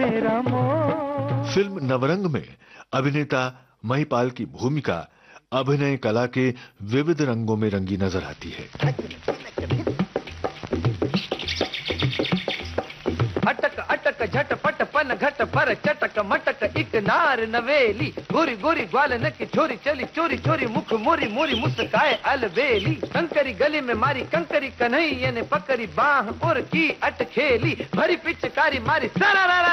मेरा मोर। फिल्म नवरंग में अभिनेता महिपाल की भूमिका अभिनय कला के विविध रंगों में रंगी नजर आती है। अटक अटक झटपट पन घट पर चटक मटक एक नार नवेली, गोरी गोरी ग्वालन की छोरी चली चोरी चोरी मुख मोरी मोरी मुस्काए अलबेली। कंकरी गली में मारी कंकरी कन्हैया ने पकड़ी बाह और की अटखेली, भरी पिचकारी मारी सरा